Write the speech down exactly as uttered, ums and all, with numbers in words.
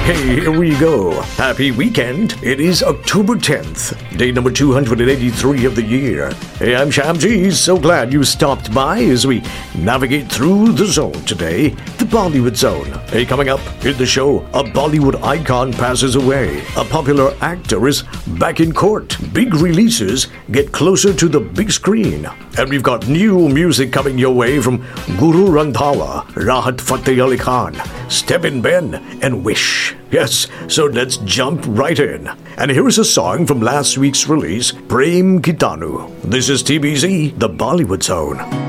Hey, here we go. Happy weekend. It is October tenth, day number two hundred eighty-three of the year. Hey, I'm Shamji. So glad you stopped by as we navigate through the zone today, the Bollywood Zone. Hey, coming up in the show, a Bollywood icon passes away. A popular actor is back in court. Big releases get closer to the big screen. And we've got new music coming your way from Guru Randhawa, Rahat Fateh Ali Khan, Stebin Ben, and Wish. Yes, so let's jump right in. And here is a song from last week's release, Prem Kitanu. This is T B Z, the Bollywood Zone.